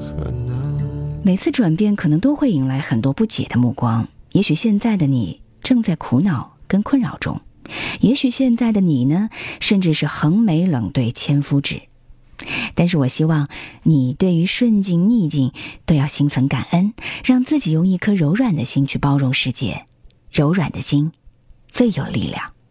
每次转变可能都会引来很多不解的目光，也许现在的你正在苦恼跟困扰中，也许现在的你呢，甚至是横眉冷对千夫指。但是我希望你对于顺境逆境都要心存感恩，让自己用一颗柔软的心去包容世界，柔软的心最有力量。